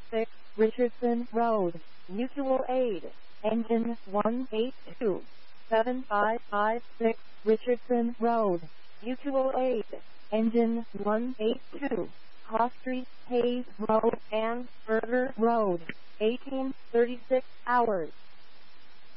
186 Richardson Road, Mutual Aid, engine 182. 7556 Richardson Road, Mutual Aid, engine 182. Cross Street, Hayes Road, and Burger Road, 1836 hours.